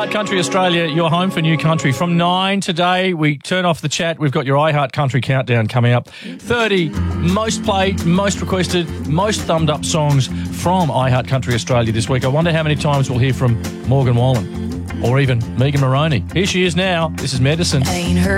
iHeart Country Australia, your home for new country. From 9 today, we turn off the chat. We've got your iHeart Country Countdown coming up. 30 most played, most requested, most thumbed up songs from iHeart Country Australia this week. I wonder how many times we'll hear from Morgan Wallen or even Megan Moroney. Here she is now. This is Medicine. Ain't her